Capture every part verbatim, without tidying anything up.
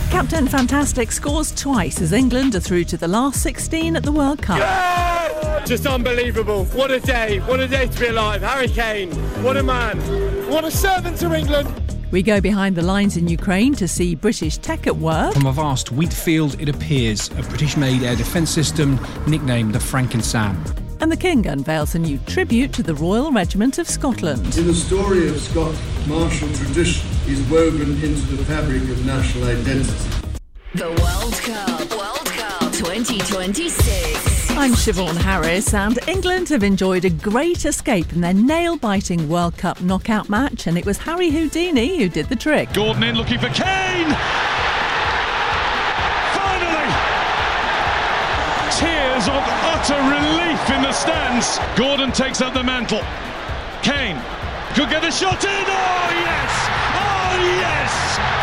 Captain Fantastic scores twice as England are through to the last sixteen at the World Cup. Yeah! Just unbelievable. What a day. What a day to be alive. Harry Kane, what a man. What a servant to England. We go behind the lines in Ukraine to see British tech at work. From a vast wheat field, it appears, a British-made air defence system nicknamed the Franken-Sam. And the King unveils a new tribute to the Royal Regiment of Scotland. In the story of Scots, martial tradition is woven into the fabric of national identity. The World Cup, World Cup twenty twenty-six. I'm Siobhan Harris, and England have enjoyed a great escape in their nail-biting World Cup knockout match, and it was Harry Houdini who did the trick. Gordon in looking for Kane! Finally! Tears of utter relief in the stands. Gordon takes up the mantle. Kane could get the shot in. Oh yes! Oh yes!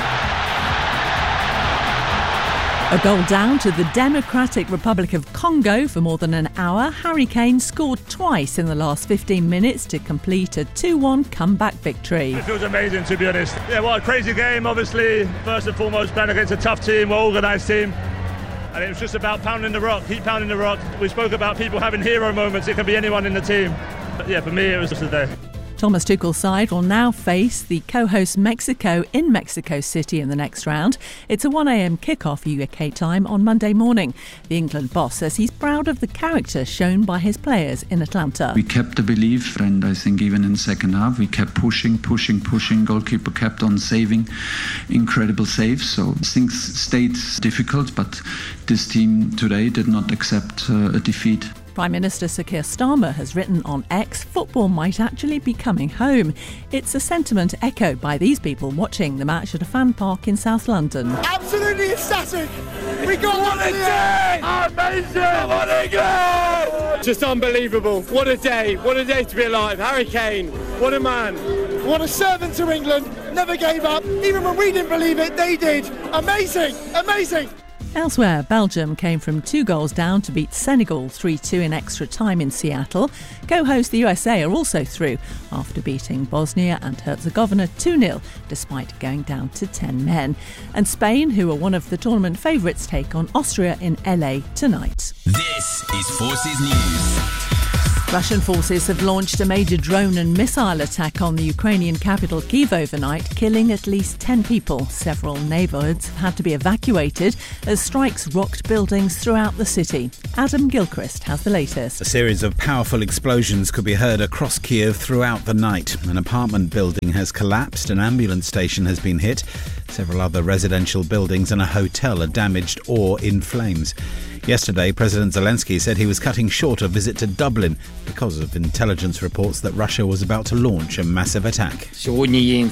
A goal down to the Democratic Republic of Congo for more than an hour. Harry Kane scored twice in the last fifteen minutes to complete a two one comeback victory. It feels amazing, to be honest. Yeah, well, a crazy game, obviously. First and foremost, playing against a tough team, well-organised team. And it was just about pounding the rock, keep pounding the rock. We spoke about people having hero moments. It can be anyone in the team. But yeah, for me, it was just a day. Thomas Tuchel's side will now face the co-host Mexico in Mexico City in the next round. It's a one a.m. kick-off U K time on Monday morning. The England boss says he's proud of the character shown by his players in Atlanta. We kept the belief, and I think even in the second half we kept pushing, pushing, pushing. Goalkeeper kept on saving incredible saves. So things stayed difficult, but this team today did not accept uh, a defeat. Prime Minister Sir Keir Starmer has written on X, football might actually be coming home. It's a sentiment echoed by these people watching the match at a fan park in South London. Absolutely ecstatic. We got what a day. Amazing. What a game. Just unbelievable. What a day. What a day to be alive. Harry Kane, what a man. What a servant to England. Never gave up. Even when we didn't believe it, they did. Amazing. Amazing. Elsewhere, Belgium came from two goals down to beat Senegal three two in extra time in Seattle. Co-host the U S A are also through after beating Bosnia and Herzegovina two nil, despite going down to ten men. And Spain, who are one of the tournament favourites, take on Austria in L A tonight. This is Forces News. Russian forces have launched a major drone and missile attack on the Ukrainian capital Kyiv overnight, killing at least ten people. Several neighbourhoods have had to be evacuated as strikes rocked buildings throughout the city. Adam Gilchrist has the latest. A series of powerful explosions could be heard across Kyiv throughout the night. An apartment building has collapsed, an ambulance station has been hit, several other residential buildings and a hotel are damaged or in flames. Yesterday, President Zelensky said he was cutting short a visit to Dublin because of intelligence reports that Russia was about to launch a massive attack. Today,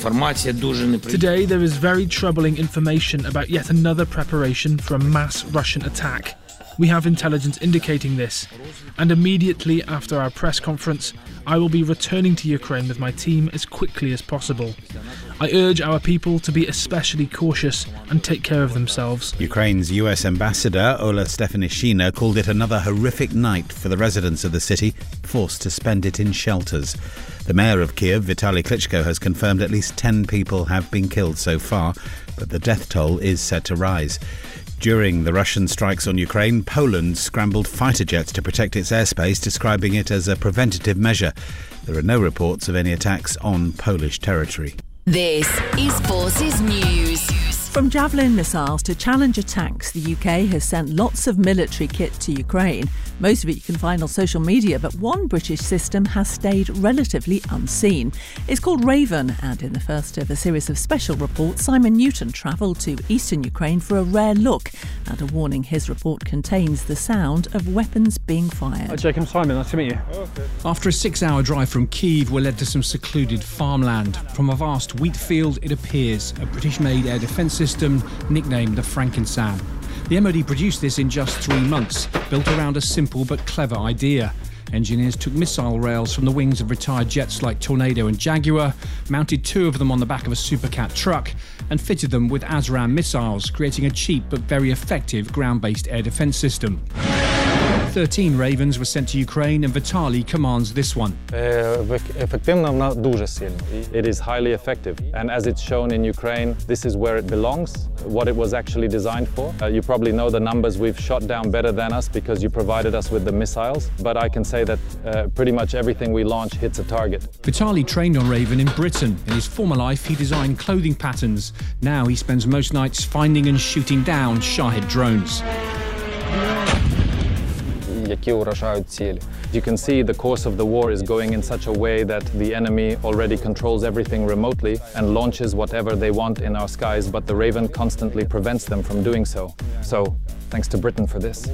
there is very troubling information about yet another preparation for a mass Russian attack. We have intelligence indicating this, and immediately after our press conference, I will be returning to Ukraine with my team as quickly as possible. I urge our people to be especially cautious and take care of themselves. Ukraine's U S ambassador, Ola Stefanishina, called it another horrific night for the residents of the city, forced to spend it in shelters. The mayor of Kyiv, Vitaly Klitschko, has confirmed at least ten people have been killed so far, but the death toll is set to rise. During the Russian strikes on Ukraine, Poland scrambled fighter jets to protect its airspace, describing it as a preventative measure. There are no reports of any attacks on Polish territory. This is Forces News. From Javelin missiles to Challenger tanks, the U K has sent lots of military kit to Ukraine. Most of it you can find on social media, but one British system has stayed relatively unseen. It's called Raven, and in the first of a series of special reports, Simon Newton travelled to eastern Ukraine for a rare look and a warning his report contains the sound of weapons being fired. Hi Jake, I'm Simon, nice to meet you. Okay. After a six-hour drive from Kyiv, we're led to some secluded farmland. From a vast wheat field, it appears, a British-made air defence system nicknamed the Franken-Sam. The M O D produced this in just three months, built around a simple but clever idea. Engineers took missile rails from the wings of retired jets like Tornado and Jaguar, mounted two of them on the back of a Supercat truck, and fitted them with ASRAAM missiles, creating a cheap but very effective ground-based air defence system. thirteen Ravens were sent to Ukraine and Vitaly commands this one. It is highly effective, and as it's shown in Ukraine, this is where it belongs, what it was actually designed for. Uh, you probably know the numbers. We've shot down better than us because you provided us with the missiles, but I can say that uh, pretty much everything we launch hits a target. Vitaly trained on Raven in Britain. In his former life, he designed clothing patterns. Now he spends most nights finding and shooting down Shahed drones. You can see the course of the war is going in such a way that the enemy already controls everything remotely and launches whatever they want in our skies, but the Raven constantly prevents them from doing so. So, thanks to Britain for this.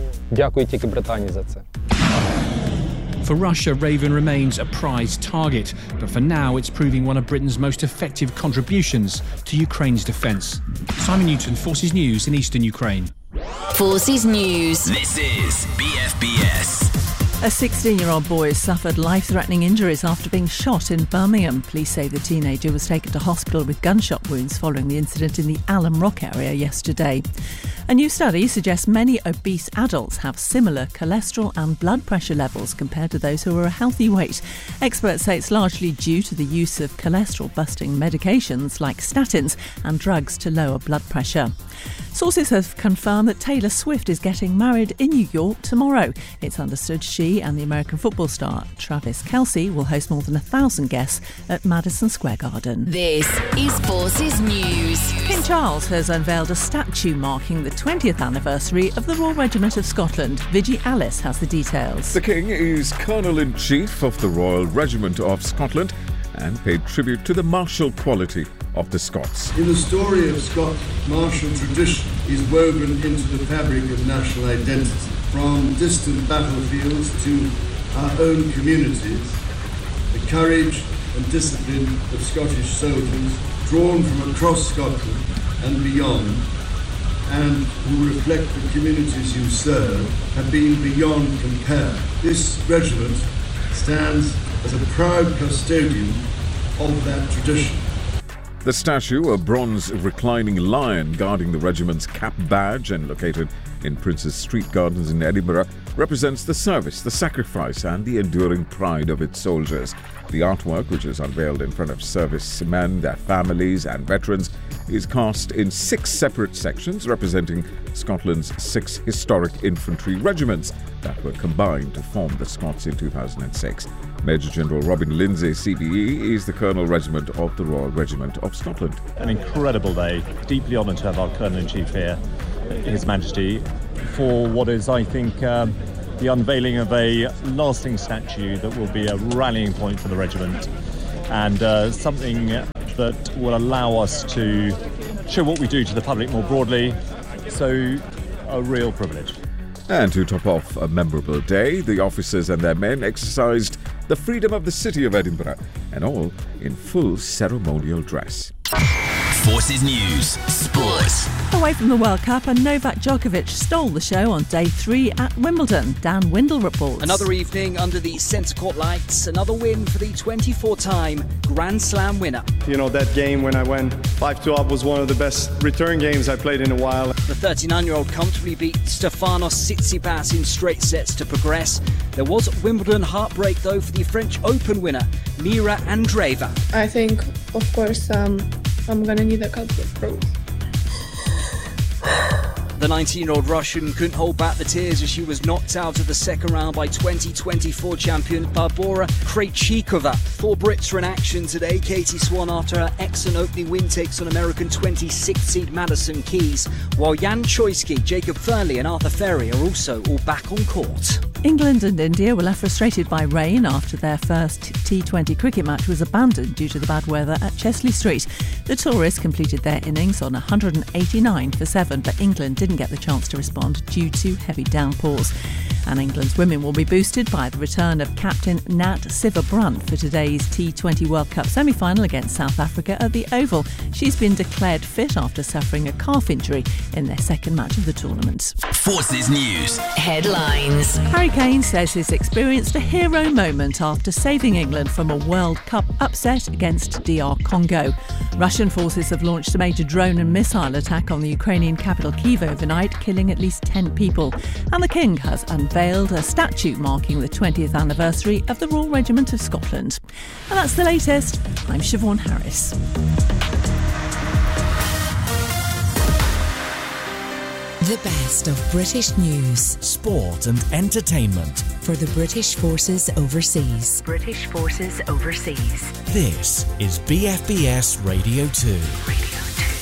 For Russia, Raven remains a prized target, but for now it's proving one of Britain's most effective contributions to Ukraine's defence. Simon Newton, Forces News in eastern Ukraine. Forces News. This is B F B S. A sixteen-year-old boy has suffered life-threatening injuries after being shot in Birmingham. Police say the teenager was taken to hospital with gunshot wounds following the incident in the Alum Rock area yesterday. A new study suggests many obese adults have similar cholesterol and blood pressure levels compared to those who are a healthy weight. Experts say it's largely due to the use of cholesterol-busting medications like statins and drugs to lower blood pressure. Sources have confirmed that Taylor Swift is getting married in New York tomorrow. It's understood she and the American football star Travis Kelce will host more than a thousand guests at Madison Square Garden. This is Forces News. King Charles has unveiled a statue marking the twentieth anniversary of the Royal Regiment of Scotland. Vigi Alice has the details. The King is Colonel-in-Chief of the Royal Regiment of Scotland and paid tribute to the martial quality of the Scots. In the story of Scotland, martial tradition is woven into the fabric of national identity. From distant battlefields to our own communities, the courage and discipline of Scottish soldiers drawn from across Scotland and beyond, and who reflect the communities you serve, have been beyond compare. This regiment stands as a proud custodian of that tradition. The statue, a bronze reclining lion guarding the regiment's cap badge and located in Princes Street Gardens in Edinburgh, represents the service, the sacrifice and the enduring pride of its soldiers. The artwork, which is unveiled in front of servicemen, their families and veterans, is cast in six separate sections representing Scotland's six historic infantry regiments that were combined to form the Scots in two thousand six. Major General Robin Lindsay, C B E, is the Colonel Regiment of the Royal Regiment of Scotland. An incredible day. Deeply honoured to have our Colonel-in-Chief here, His Majesty, for what is, I think, um, the unveiling of a lasting statue that will be a rallying point for the regiment and uh, something that will allow us to show what we do to the public more broadly. So, a real privilege. And to top off a memorable day, the officers and their men exercised the freedom of the city of Edinburgh, and all in full ceremonial dress. Forces News Sports. Away from the World Cup, and Novak Djokovic stole the show on day three at Wimbledon. Dan Windle reports. Another evening under the centre court lights, another win for the twenty-four time Grand Slam winner. You know, that game when I went five two up was one of the best return games I played in a while. The thirty-nine-year-old comfortably beat Stefanos Tsitsipas in straight sets to progress. There was Wimbledon heartbreak though for the French Open winner, Mira Andreeva. I think, of course, um, I'm gonna need a couple of throws. The nineteen-year-old Russian couldn't hold back the tears as she was knocked out of the second round by twenty twenty-four champion Barbora Krejcikova. Four Brits are in action today. Katie Swan, after her excellent opening win, takes on American twenty-sixth seed Madison Keys, while Jan Choisky, Jacob Fernley and Arthur Ferry are also all back on court. England and India were left frustrated by rain after their first T twenty cricket match was abandoned due to the bad weather at Chesley Street. The tourists completed their innings on one hundred eighty-nine for seven, but England didn't get the chance to respond due to heavy downpours. And England's women will be boosted by the return of captain Nat Sciver-Brunt for today's T twenty World Cup semi-final against South Africa at the Oval. She's been declared fit after suffering a calf injury in their second match of the tournament. Forces News Headlines. Harry Kane says he's experienced a hero moment after saving England from a World Cup upset against D R Congo. Russian forces have launched a major drone and missile attack on the Ukrainian capital Kyiv overnight, killing at least ten people. And the King has unveiled unveiled a statue marking the twentieth anniversary of the Royal Regiment of Scotland. And that's the latest. I'm Siobhan Harris. The best of British news, sport and entertainment for the British Forces Overseas. British Forces Overseas. This is B F B S Radio two.